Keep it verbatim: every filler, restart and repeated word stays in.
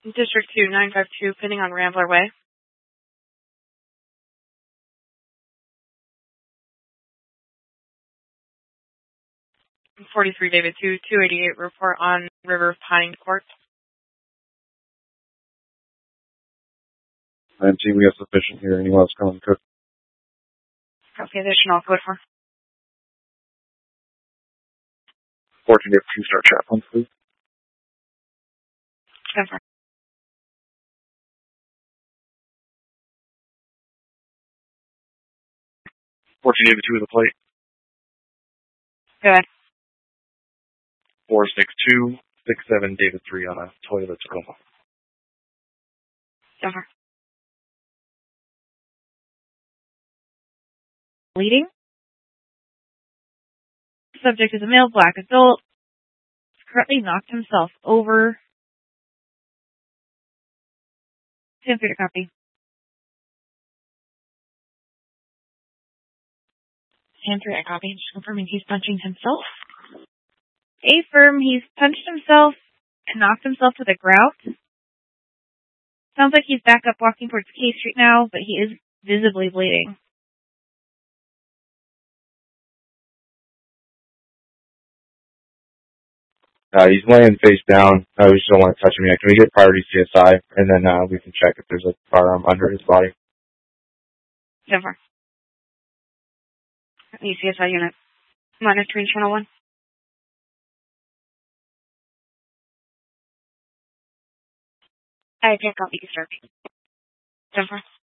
District two, nine five two, pinning on Rambler Way. forty-three, David two, two eighty-eight, report on River Pine Court. M T, we have sufficient here. Anyone else calling Cook? Copy additional code for. fourteen, David two, start Chaplain, please. Denver. fourteen, David two, with the plate. Go ahead. four six two, six seven, David three on a Toyota Tacoma. Denver. Bleeding. Subject is a male black adult. Currently knocked himself over. ten three to copy. ten three to copy. Just confirming he's punching himself. Affirm he's punched himself and knocked himself to the ground. Sounds like he's back up walking towards K Street now, but he is visibly bleeding. Uh, he's laying face down. Uh, we just don't want to touch him yet. Can we get priority C S I, and then uh, we can check if there's a firearm under his body? Denver. E C S I unit. Monitoring channel one. I can't copy you, sir. Denver.